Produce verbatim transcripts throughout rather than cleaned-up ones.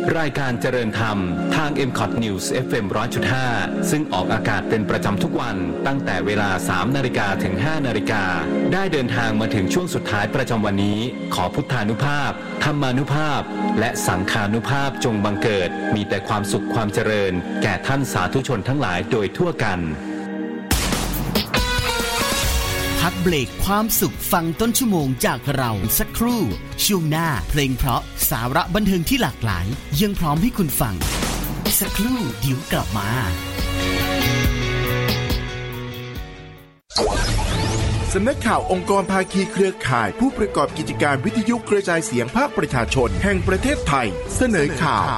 รายการเจริญธรรมทาง เอ็ม คอท News เอฟ เอ็ม หนึ่งร้อยจุดห้า ซึ่งออกอากาศเป็นประจำทุกวันตั้งแต่เวลา สามนาฬิกา ถึง ห้านาฬิกา ได้เดินทางมาถึงช่วงสุดท้ายประจำวันนี้ขอพุทธานุภาพธรรมานุภาพและสังฆานุภาพจงบังเกิดมีแต่ความสุขความเจริญแก่ท่านสาธุชนทั้งหลายโดยทั่วกันพักเบรกความสุขฟังต้นชั่วโมงจากเราสักครู่ช่วงหน้าเพลงเพราะสาระบันเทิงที่หลากหลายยังพร้อมให้คุณฟังสักครู่เดี๋ยวกลับมาสำนักข่าวองค์กรภาคีเครือข่ายผู้ประกอบกิจการวิทยุกระจายเสียงภาคประชาชนแห่งประเทศไทยเสนอข่าว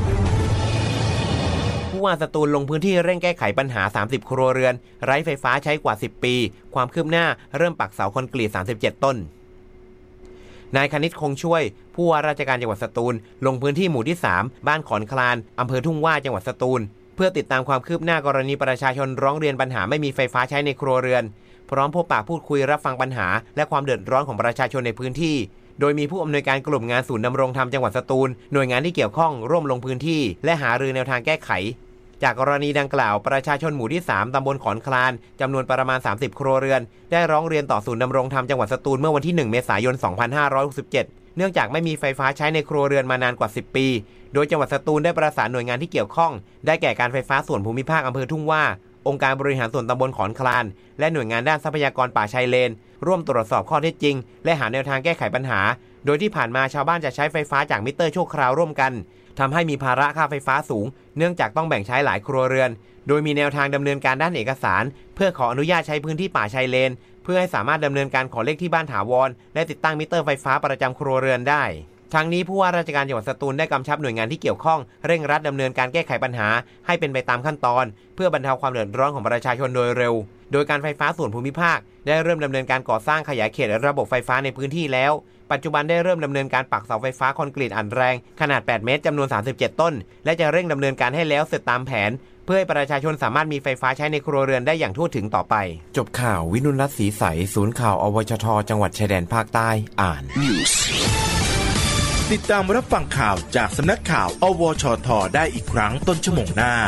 ผู้ว่าสตูลลงพื้นที่เร่งแก้ไขปัญหาสามสิบครัวเรือนไร้ไฟฟ้าใช้กว่าสิบปีความคืบหน้าเริ่มปักเสาคอนกรีตสามสิบเจ็ดต้นนายคณิตคงช่วยผู้ว่าราชการจังหวัดสตูลลงพื้นที่หมู่ที่สามบ้านขอนคลานอำเภอทุ่งว่าจังหวัดสตูลเพื่อติดตามความคืบหน้ากรณีประชาชนร้องเรียนปัญหาไม่มีไฟฟ้าใช้ในครัวเรือนพร้อมพบปะพูดคุยรับฟังปัญหาและความเดือดร้อนของประชาชนในพื้นที่โดยมีผู้อำนวยการกลุ่มงานศูนย์ดำรงธรรมจังหวัดสตูลหน่วยงานที่เกี่ยวข้องร่วมลงพื้นที่และหารือแนวทางแก้ไขจากกรณีดังกล่าวประชาชนหมู่ที่สามตำบลขอนคลานจำนวนประมาณสามสิบครัวเรือนได้ร้องเรียนต่อศูนย์ดำรงธรรมจังหวัดสตูลเมื่อวันที่หนึ่งเมษายนสองพันห้าร้อยหกสิบเจ็ดเนื่องจากไม่มีไฟฟ้าใช้ในครัวเรือนมานานกว่าสิบปีโดยจังหวัดสตูลได้ประสานหน่วยงานที่เกี่ยวข้องได้แก่การไฟฟ้าส่วนภูมิภาคอำเภอทุ่งว่าองค์การบริหารส่วนตำบลขอนคลานและหน่วยงานด้านทรัพยากรป่าชายเลนร่วมตรวจสอบข้อเท็จจริงและหาแนวทางแก้ไขปัญหาโดยที่ผ่านมาชาวบ้านจะใช้ไฟฟ้าจากมิเตอร์ชั่วคราวร่วมกันทำให้มีภาระค่าไฟฟ้าสูงเนื่องจากต้องแบ่งใช้หลายครัวเรือนโดยมีแนวทางดำเนินการด้านเอกสารเพื่อขออนุญาตใช้พื้นที่ป่าชายเลนเพื่อให้สามารถดำเนินการขอเลขที่บ้านถาวรและติดตั้งมิเตอร์ไฟฟ้าประจำครัวเรือนได้ทั้งนี้ผู้ว่าราชการจังหวัดสตูลได้กำชับหน่วยงานที่เกี่ยวข้องเร่งรัดดำเนินการแก้ไขปัญหาให้เป็นไปตามขั้นตอนเพื่อบรรเทาความเดือดร้อนของประชาชนโดยเร็วโดยการไฟฟ้าส่วนภูมิภาคได้เริ่มดำเนินการก่อสร้างขยายเขตระบบไฟฟ้าในพื้นที่แล้วปัจจุบันได้เริ่มดำเนินการปักเสาไฟฟ้าคอนกรีตอัดแรงขนาดแปดเมตรจำนวนสามสิบเจ็ดต้นและจะเร่งดำเนินการให้แล้วเสร็จตามแผนเพื่อให้ประชาชนสามารถมีไฟฟ้าใช้ในครัวเรือนได้อย่างทั่วถึงต่อไปจบข่าววินุรัตน์ศรีใสศูนย์ข่าวอวชทจังหวัดชายแดนภาคใต้อ่าน News ติดตามรับฟังข่าวจากสำนักข่าวอวชทได้อีกครั้งต้นชั่วโมงหน้า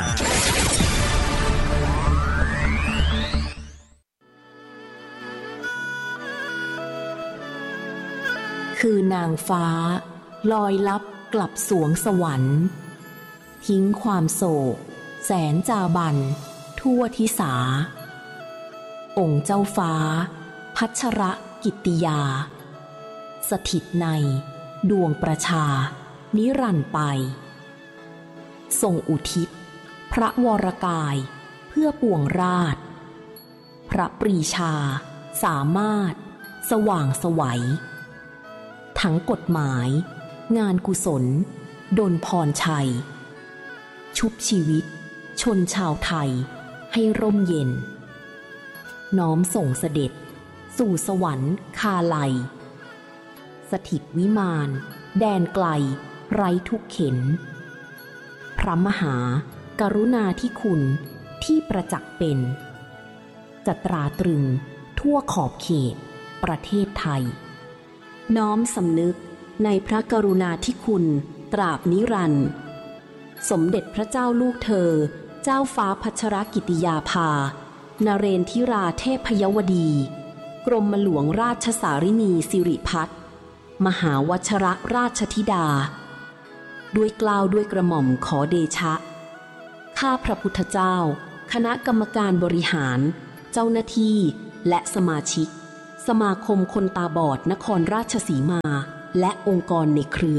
คือนางฟ้าลอยลับกลับสวงสวรรค์ทิ้งความโศกแสนจาบันทั่วทิสาองค์เจ้าฟ้าพัชรกิตติยาสถิตในดวงประชานิรันดร์ไปทรงอุทิศพระวรกายเพื่อปวงราชพระปรีชาสามารถสว่างไสวทั้งกฎหมายงานกุศลดลพรชัยชุบชีวิตชนชาวไทยให้ร่มเย็นน้อมส่งเสด็จสู่สวรรค์คาลัยสถิตวิมานแดนไกลไร้ทุกเข็นพระมหากรุณาธิคุณที่ประจักษ์เป็นจะตราตรึงทั่วขอบเขตประเทศไทยน้อมสำนึกในพระกรุณาธิคุณตราบนิรันดร์สมเด็จพระเจ้าลูกเธอเจ้าฟ้าพัชรกิติยาภานเรนทิราเทพยวดีกรมหลวงราชสารินีสิริพัฒน์มหาวชรราชธิดาด้วยเกล้าด้วยกระหม่อมขอเดชะข้าพระพุทธเจ้าคณะกรรมการบริหารเจ้าหน้าที่และสมาชิกสมาคมคนตาบอดนครราชสีมาและองค์กรในเครือ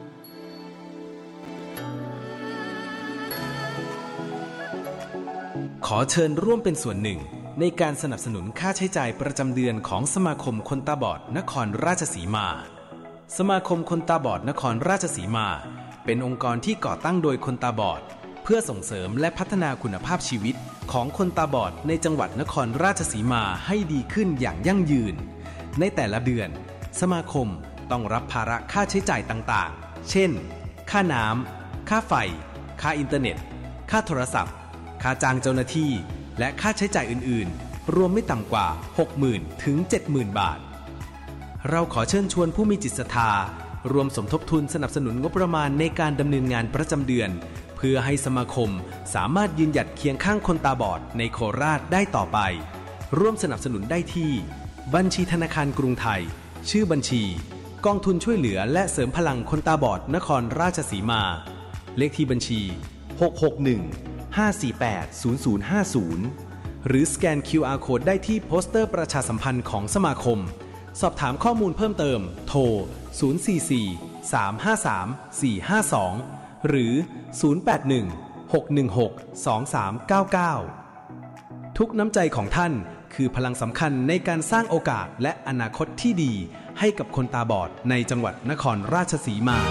ขอเชิญร่วมเป็นส่วนหนึ่งในการสนับสนุนค่าใช้จ่ายประจำเดือนของสมาคมคนตาบอดนครราชสีมาสมาคมคนตาบอดนครราชสีมาเป็นองค์กรที่ก่อตั้งโดยคนตาบอดเพื่อส่งเสริมและพัฒนาคุณภาพชีวิตของคนตาบอดในจังหวัดนครราชสีมาให้ดีขึ้นอย่างยั่งยืนในแต่ละเดือนสมาคมต้องรับภาระค่าใช้จ่ายต่างๆเช่นค่าน้ำค่าไฟค่าอินเทอร์เน็ตค่าโทรศัพท์ค่าจ้างเจ้าหน้าที่และค่าใช้จ่ายอื่นๆรวมไม่ต่ำกว่า หกหมื่น ถึง เจ็ดหมื่น บาทเราขอเชิญชวนผู้มีจิตศรัทธารวมสมทบทุนสนับสนุนงบประมาณในการดำเนินงานประจำเดือนเพื่อให้สมาคมสามารถยืนหยัดเคียงข้างคนตาบอดในโคราชได้ต่อไปร่วมสนับสนุนได้ที่บัญชีธนาคารกรุงไทยชื่อบัญชีกองทุนช่วยเหลือและเสริมพลังคนตาบอดนครราชสีมาเลขที่บัญชีหก หก หนึ่ง ห้า สี่ แปด ศูนย์ ศูนย์ ห้า ศูนย์หรือสแกน คิว อาร์ Code ได้ที่โปสเตอร์ประชาสัมพันธ์ของสมาคมสอบถามข้อมูลเพิ่มเติมโทรศูนย์ สี่ สี่ สาม ห้า สาม สี่ ห้า สองหรือศูนย์ แปด หนึ่ง หก หนึ่ง หก สอง สาม เก้า เก้าทุกน้ำใจของท่านคือพลังสำคัญในการสร้างโอกาสและอนาคตที่ดีให้กับคนตาบอดในจังหวัดนครราชสีมา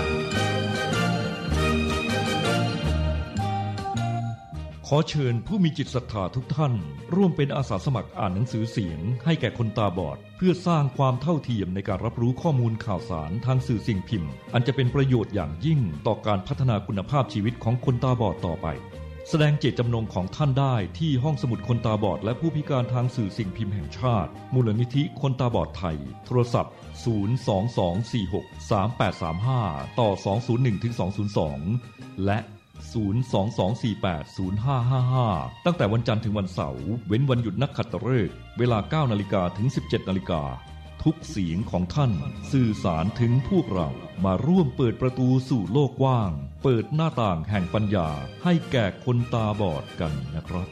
ขอเชิญผู้มีจิตศรัทธาทุกท่านร่วมเป็นอาสาสมัครอ่านหนังสือเสียงให้แก่คนตาบอดเพื่อสร้างความเท่าเทียมในการรับรู้ข้อมูลข่าวสารทางสื่อสิ่งพิมพ์อันจะเป็นประโยชน์อย่างยิ่งต่อการพัฒนาคุณภาพชีวิตของคนตาบอดต่อไปแสดงเจตจำนงของท่านได้ที่ห้องสมุดคนตาบอดและผู้พิการทางสื่อสิ่งพิมพ์แห่งชาติมูลนิธิคนตาบอดไทยโทรศัพท์ศูนย์ สอง สอง สี่ หก สาม แปด สาม ห้าต่อสอง ศูนย์ หนึ่ง ถึง สอง ศูนย์ สองและศูนย์ สอง สอง สี่ แปด ศูนย์ ห้า ห้า ห้าตั้งแต่วันจันทร์ถึงวันเสาร์เว้นวันหยุดนักขัตฤกษ์เวลา เก้านาฬิกา ถึง สิบเจ็ดนาฬิกาทุกเสียงของท่านสื่อสารถึงพวกเรามาร่วมเปิดประตูสู่โลกกว้างเปิดหน้าต่างแห่งปัญญาให้แก่คนตาบอดกันนะครับ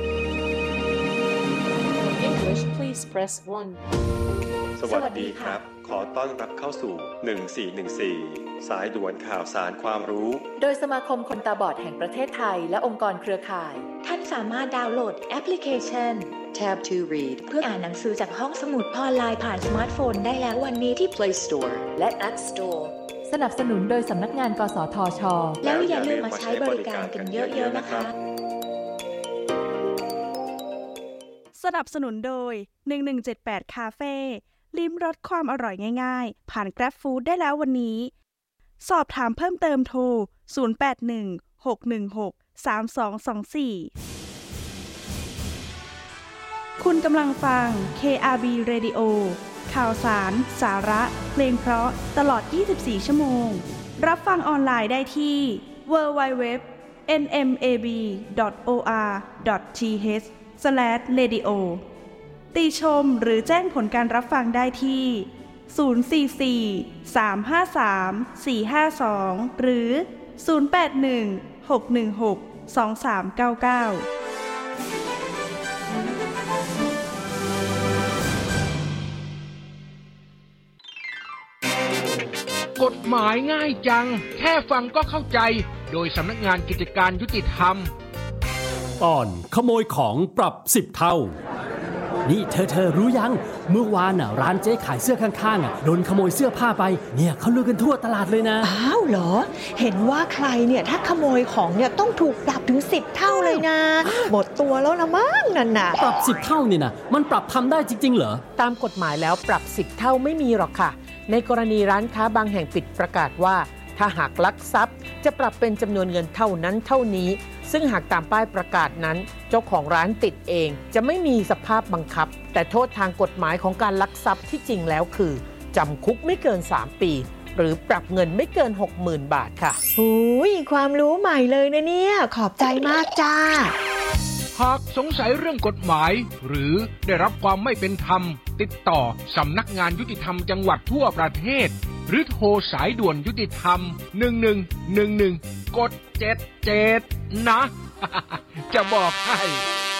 English please press one สวัสดีครับขอต้อนรับเข้าสู่หนึ่งสี่หนึ่งสี่สายด่วนข่าวสารความรู้โดยสมาคมคนตาบอดแห่งประเทศไทยและองค์กรเครือข่ายท่านสามารถดาวน์โหลดแอปพลิเคชัน Tab to Read เพื่ออ่านหนังสือจากห้องสมุดออนไลน์ผ่านสมาร์ทโฟนได้แล้ววันนี้ที่ Play Store และ App Store สนับสนุนโดยสำนักงานกสทช.แล้วอย่าลืมมาใช้บริการกันเยอะๆนะคะสนับสนุนโดยหนึ่งหนึ่งเจ็ดแปดคาเฟ่ลิ้มรสความอร่อยง่ายๆผ่าน Grab Food ได้แล้ววันนี้สอบถามเพิ่มเติมโทรศูนย์ แปด หนึ่ง หก หนึ่ง หก สาม สอง สอง สี่คุณกำลังฟัง เค อาร์ บี Radio ข่าวสารสาระเพลงเพราะตลอดยี่สิบสี่ชั่วโมงรับฟังออนไลน์ได้ที่ ดับเบิลยู ดับเบิลยู ดับเบิลยู ดอท เอ็น เอ็ม เอ บี ดอท โอ อาร์ ดอท ที เอช สแลช เรดิโอ ติชมหรือแจ้งผลการรับฟังได้ที่ศูนย์ สี่ สี่ สาม ห้า สาม สี่ ห้า สองหรือศูนย์ แปด หนึ่ง หก หนึ่ง หก สอง สาม เก้า เก้ากฎหมายง่ายจังแค่ฟังก็เข้าใจโดยสำนักงานกิจการยุติธรรมตอนขโมยของปรับสิบเท่านี่เธอเธอรู้ยังเมื่อวานน่ะร้านเจ๊ขายเสื้อข้างๆอ่ะโดนขโมยเสื้อผ้าไปเนี่ยเขาลือกันทั่วตลาดเลยนะอ้าวเหรอเห็นว่าใครเนี่ยถ้าขโมยของเนี่ยต้องถูกปรับถึงสิบเท่าเลยนะหมดตัวแล้วนะมั้งนั่นน่ะปรับสิบเท่านี่นะมันปรับทำได้จริงๆเหรอตามกฎหมายแล้วปรับสิบเท่าไม่มีหรอกค่ะในกรณีร้านค้าบางแห่งปิดประกาศว่าถ้าหากลักทรัพย์จะปรับเป็นจำนวนเงินเท่านั้นเท่านี้ซึ่งหากตามป้ายประกาศนั้นเจ้าของร้านติดเองจะไม่มีสภาพบังคับแต่โทษทางกฎหมายของการลักทรัพย์ที่จริงแล้วคือจำคุกไม่เกินสามปีหรือปรับเงินไม่เกิน หกหมื่น บาทค่ะโอ้ยความรู้ใหม่เลยนะเนี่ยขอบใจมากจ้าหากสงสัยเรื่องกฎหมายหรือได้รับความไม่เป็นธรรมติดต่อสำนักงานยุติธรรมจังหวัดทั่วประเทศหรือโทรสายด่วนยุติธรรมหนึ่งหนึ่งหนึ่งหนึ่งกดเจ็ดเจ็ดนะจะบอกให้